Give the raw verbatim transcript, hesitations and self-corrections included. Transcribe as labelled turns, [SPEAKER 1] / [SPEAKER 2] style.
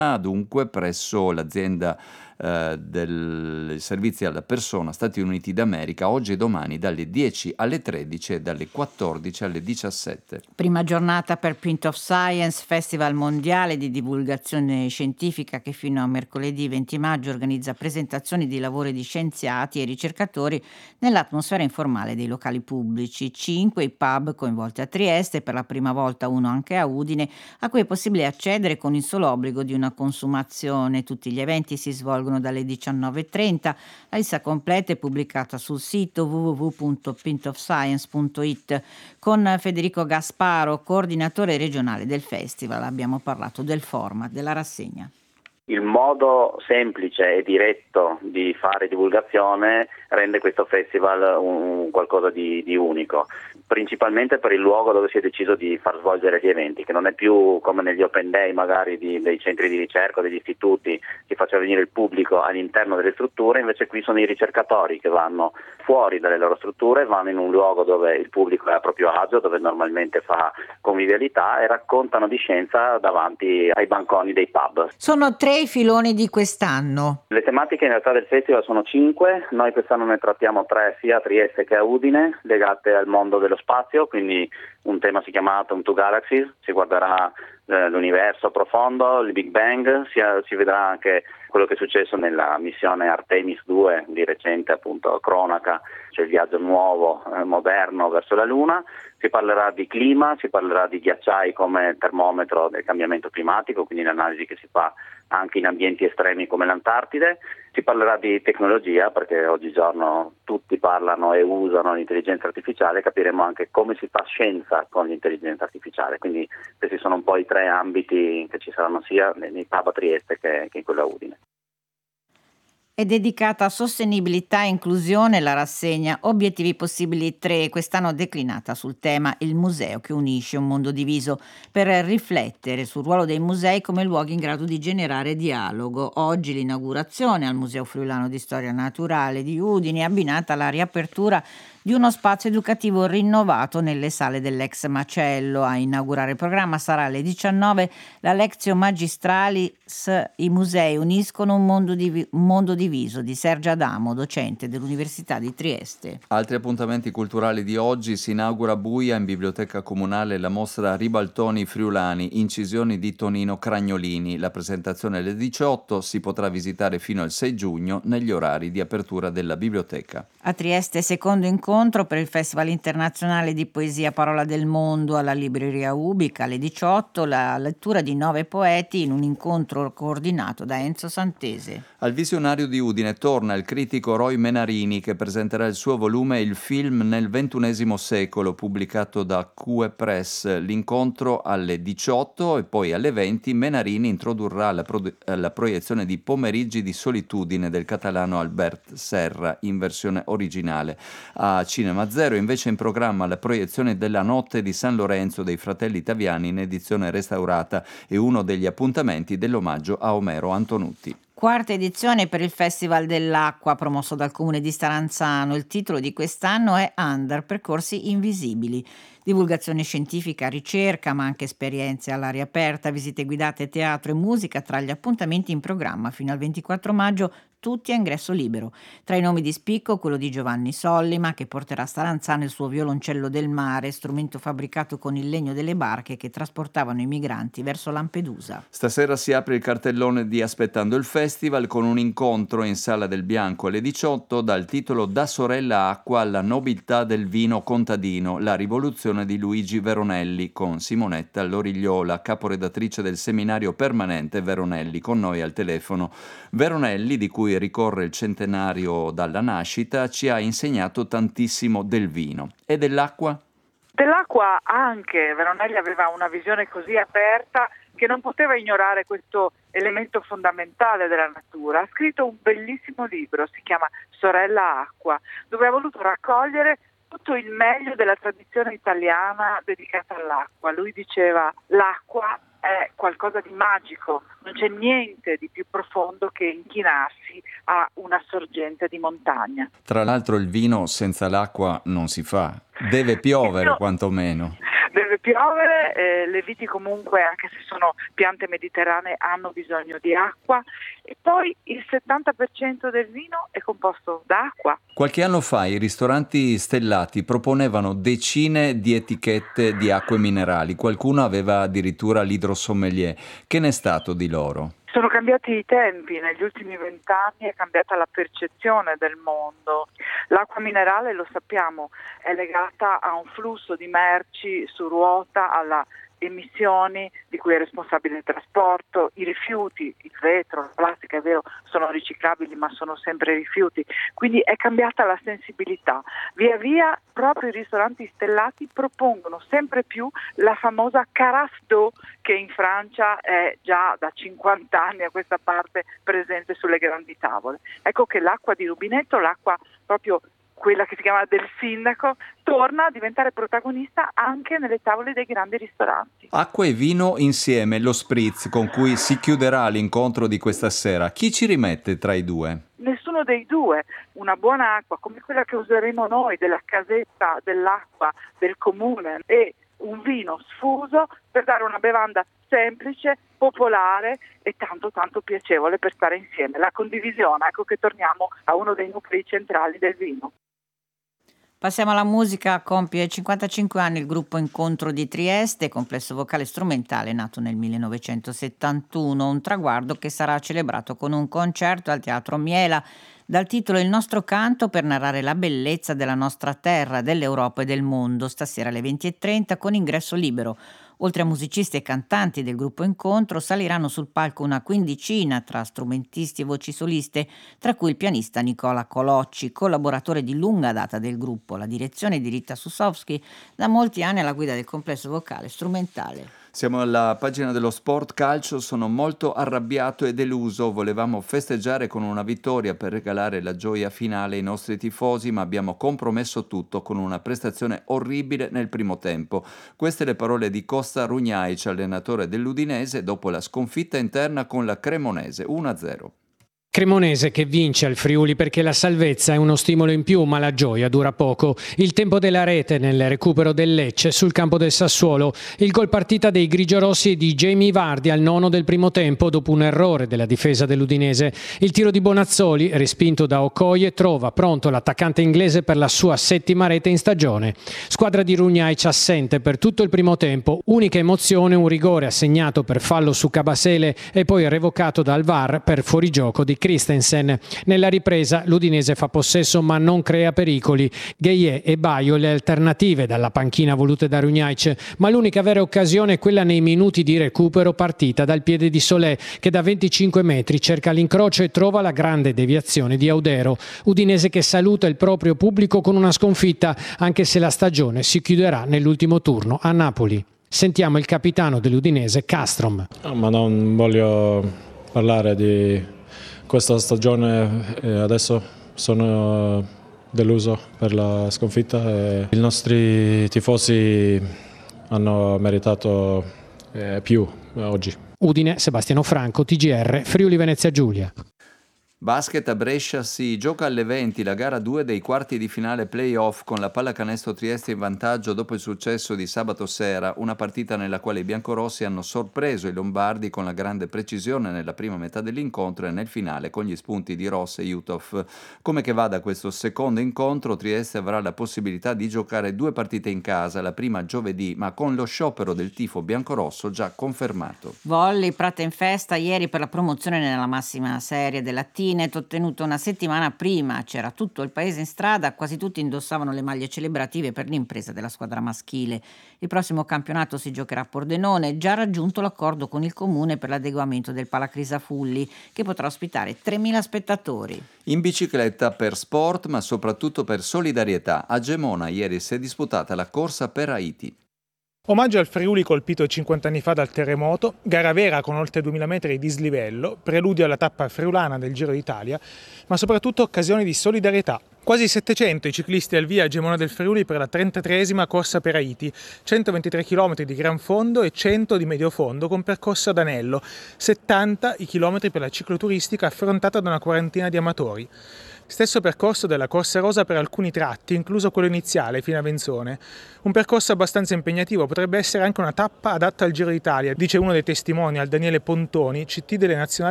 [SPEAKER 1] dunque presso l'azienda eh, del servizi alla persona Stati Uniti d'America, oggi e domani dalle dieci alle tredici e dalle quattordici alle diciassette.
[SPEAKER 2] Prima giornata per Print of Science, festival mondiale di divulgazione scientifica che fino a mercoledì venti maggio organizza presentazioni di lavori di scienziati e ricercatori nell'atmosfera informale dei locali pubblici. Cinque i pub coinvolti a Trieste, per la prima volta uno anche a Udine, a cui è possibile accedere con il solo obbligo di una consumazione. Tutti gli eventi si svolgono dalle diciannove e trenta. La lista completa è pubblicata sul sito w w w punto print of science punto i t. Con Federico Gasparo, coordinatore regionale del festival, abbiamo parlato del format della rassegna.
[SPEAKER 3] Il modo semplice e diretto di fare divulgazione rende questo festival un qualcosa di, di unico, principalmente per il luogo dove si è deciso di far svolgere gli eventi, che non è più come negli open day magari di, dei centri di ricerca o degli istituti che faceva venire il pubblico all'interno delle strutture. Invece qui sono i ricercatori che vanno fuori dalle loro strutture, vanno in un luogo dove il pubblico è a proprio agio, dove normalmente fa convivialità, e raccontano di scienza davanti ai banconi dei pub.
[SPEAKER 2] Sono tre i filoni di quest'anno.
[SPEAKER 3] Le tematiche in realtà del festival sono cinque, noi quest'anno ne trattiamo tre sia a Trieste che a Udine, legate al mondo dello spazio, quindi un tema si chiama Atom to Galaxies, si guarderà eh, l'universo profondo, il Big Bang, si, si vedrà anche quello che è successo nella missione Artemis due, di recente appunto cronaca, cioè il viaggio nuovo, eh, moderno verso la Luna. Si parlerà di clima, si parlerà di ghiacciai come termometro del cambiamento climatico, quindi l'analisi che si fa anche in ambienti estremi come l'Antartide. Si parlerà di tecnologia, perché oggigiorno tutti parlano e usano l'intelligenza artificiale, capiremo anche come si fa scienza con l'intelligenza artificiale. Quindi questi sono un po' i tre ambiti che ci saranno sia nei pub a Trieste che, che in quello a Udine.
[SPEAKER 2] È dedicata a sostenibilità e inclusione la rassegna Obiettivi Possibili tre, quest'anno declinata sul tema Il museo che unisce un mondo diviso, per riflettere sul ruolo dei musei come luoghi in grado di generare dialogo. Oggi l'inaugurazione al Museo Friulano di Storia Naturale di Udine, abbinata alla riapertura di uno spazio educativo rinnovato nelle sale dell'ex macello. A inaugurare il programma sarà alle diciannove la Lectio Magistralis I musei uniscono un mondo, div- un mondo diviso di Sergio Adamo, docente dell'Università di Trieste.
[SPEAKER 1] Altri appuntamenti culturali di oggi: si inaugura a Buia in Biblioteca Comunale la mostra Ribaltoni Friulani, incisioni di Tonino Cragnolini. La presentazione alle diciotto, si potrà visitare fino al sei giugno negli orari di apertura della biblioteca.
[SPEAKER 2] A Trieste secondo incontro per il Festival Internazionale di Poesia Parola del Mondo alla Libreria Ubica. Alle diciotto la lettura di nove poeti in un incontro coordinato da Enzo Santese.
[SPEAKER 1] Al Visionario di Udine torna il critico Roy Menarini, che presenterà il suo volume Il film nel ventunesimo secolo, pubblicato da Q E Press. L'incontro alle diciotto e poi alle venti Menarini introdurrà la, pro- la proiezione di Pomeriggi di solitudine del catalano Albert Serra in versione originale. A Cinema Zero invece in programma la proiezione della Notte di San Lorenzo dei Fratelli Taviani in edizione restaurata e uno degli appuntamenti dell'omaggio a Omero Antonutti.
[SPEAKER 2] Quarta edizione per il Festival dell'Acqua promosso dal Comune di Staranzano. Il titolo di quest'anno è Under, percorsi invisibili. Divulgazione scientifica, ricerca, ma anche esperienze all'aria aperta, visite guidate, teatro e musica tra gli appuntamenti in programma fino al ventiquattro maggio, tutti a ingresso libero. Tra i nomi di spicco quello di Giovanni Sollima, che porterà a Staranzano il suo violoncello del mare, strumento fabbricato con il legno delle barche che trasportavano i migranti verso Lampedusa.
[SPEAKER 1] Stasera si apre il cartellone di Aspettando il Festival con un incontro in Sala del Bianco alle diciotto dal titolo Da sorella acqua alla nobiltà del vino contadino, la rivoluzione di Luigi Veronelli, con Simonetta Lorigliola, caporedattrice del seminario permanente Veronelli, con noi al telefono. Veronelli, di cui ricorre il centenario dalla nascita, ci ha insegnato tantissimo del vino. E dell'acqua?
[SPEAKER 4] Dell'acqua anche. Veronelli aveva una visione così aperta che non poteva ignorare questo elemento fondamentale della natura. Ha scritto un bellissimo libro, si chiama Sorella Acqua, dove ha voluto raccogliere tutto il meglio della tradizione italiana dedicata all'acqua. Lui diceva: l'acqua è qualcosa di magico, non c'è niente di più profondo che inchinarsi a una sorgente di montagna.
[SPEAKER 1] Tra l'altro il vino senza l'acqua non si fa, deve piovere
[SPEAKER 4] No.
[SPEAKER 1] quantomeno.
[SPEAKER 4] deve piovere, eh, le viti comunque, anche se sono piante mediterranee, hanno bisogno di acqua, e poi il settanta per cento del vino è composto da acqua.
[SPEAKER 1] Qualche anno fa i ristoranti stellati proponevano decine di etichette di acque minerali, qualcuno aveva addirittura l'idrosommelier. Che n'è stato di loro?
[SPEAKER 4] Sono cambiati i tempi, negli ultimi vent'anni è cambiata la percezione del mondo. L'acqua minerale, lo sappiamo, è legata a un flusso di merci su ruota, alla emissioni di cui è responsabile il trasporto, i rifiuti, il vetro, la plastica, è vero, sono riciclabili ma sono sempre rifiuti, quindi è cambiata la sensibilità. Via via proprio i ristoranti stellati propongono sempre più la famosa carafe d'eau, che in Francia è già da cinquanta anni a questa parte presente sulle grandi tavole. Ecco che l'acqua di rubinetto, l'acqua proprio quella che si chiama del sindaco, torna a diventare protagonista anche nelle tavole dei grandi ristoranti.
[SPEAKER 1] Acqua e vino insieme, lo spritz con cui si chiuderà l'incontro di questa sera. Chi ci rimette tra i due?
[SPEAKER 4] Nessuno dei due. Una buona acqua come quella che useremo noi, della casetta dell'acqua del comune, e un vino sfuso per dare una bevanda semplice, popolare e tanto tanto piacevole per stare insieme. La condivisione, ecco che torniamo a uno dei nuclei centrali del vino.
[SPEAKER 2] Passiamo alla musica. Compie cinquantacinque anni il gruppo Incontro di Trieste, complesso vocale strumentale nato nel millenovecentosettantuno, un traguardo che sarà celebrato con un concerto al Teatro Miela, dal titolo Il nostro canto, per narrare la bellezza della nostra terra, dell'Europa e del mondo, stasera alle venti e trenta con ingresso libero. Oltre a musicisti e cantanti del gruppo Incontro, saliranno sul palco una quindicina tra strumentisti e voci soliste, tra cui il pianista Nicola Colocci, collaboratore di lunga data del gruppo. La direzione di Rita Susowski, da molti anni alla guida del complesso vocale strumentale.
[SPEAKER 1] Siamo alla pagina dello Sport Calcio. Sono molto arrabbiato e deluso. Volevamo festeggiare con una vittoria per regalare la gioia finale ai nostri tifosi, ma abbiamo compromesso tutto con una prestazione orribile nel primo tempo. Queste le parole di Costa Rugnaic, allenatore dell'Udinese, dopo la sconfitta interna con la Cremonese uno a zero.
[SPEAKER 5] Cremonese che vince al Friuli perché la salvezza è uno stimolo in più, ma la gioia dura poco. Il tempo della rete nel recupero del Lecce sul campo del Sassuolo. Il gol partita dei grigiorossi di Jamie Vardy al nono del primo tempo dopo un errore della difesa dell'Udinese. Il tiro di Bonazzoli, respinto da Okoye, trova pronto l'attaccante inglese per la sua settima rete in stagione. Squadra di Rugnaic assente per tutto il primo tempo. Unica emozione un rigore assegnato per fallo su Cabasele e poi revocato dal V A R per fuorigioco di Christensen. Nella ripresa l'Udinese fa possesso ma non crea pericoli. Gueye e Baio le alternative dalla panchina volute da Rugnaic, ma l'unica vera occasione è quella nei minuti di recupero partita dal piede di Solé, che da venticinque metri cerca l'incrocio e trova la grande deviazione di Audero. Udinese che saluta il proprio pubblico con una sconfitta, anche se la stagione si chiuderà nell'ultimo turno a Napoli. Sentiamo il capitano dell'Udinese, Castrom.
[SPEAKER 6] No, ma non voglio parlare di questa stagione, e adesso sono deluso per la sconfitta e i nostri tifosi hanno meritato eh, più oggi.
[SPEAKER 5] Udine, Sebastiano Franco, T G R, Friuli Venezia Giulia.
[SPEAKER 1] Basket a Brescia si gioca alle venti la gara due dei quarti di finale play-off con la Pallacanestro Trieste in vantaggio dopo il successo di sabato sera, una partita nella quale i biancorossi hanno sorpreso i lombardi con la grande precisione nella prima metà dell'incontro e nel finale con gli spunti di Ross e Jutov. Come che vada questo secondo incontro, Trieste avrà la possibilità di giocare due partite in casa, la prima giovedì, ma con lo sciopero del tifo biancorosso già confermato.
[SPEAKER 2] Volley, Prata in festa ieri per la promozione nella massima serie della T I N E T, ottenuto una settimana prima. C'era tutto il paese in strada, quasi tutti indossavano le maglie celebrative per l'impresa della squadra maschile. Il prossimo campionato si giocherà a Pordenone, già raggiunto l'accordo con il comune per l'adeguamento del Palacrisafulli, che potrà ospitare tremila spettatori.
[SPEAKER 1] In bicicletta per sport, ma soprattutto per solidarietà, a Gemona ieri si è disputata la corsa per Haiti.
[SPEAKER 7] Omaggio al Friuli colpito cinquanta anni fa dal terremoto, gara vera con oltre duemila metri di dislivello, preludio alla tappa friulana del Giro d'Italia, ma soprattutto occasione di solidarietà. Quasi settecento i ciclisti al via a Gemona del Friuli per la trentatreesima corsa per Haiti, centoventitré chilometri di gran fondo e cento di medio fondo con percorso ad anello, settanta i chilometri per la cicloturistica affrontata da una quarantina di amatori. Stesso percorso della Corsa Rosa per alcuni tratti, incluso quello iniziale fino a Venzone. Un percorso abbastanza impegnativo, potrebbe essere anche una tappa adatta al Giro d'Italia, dice uno dei testimonial, Daniele Pontoni, C T delle nazionali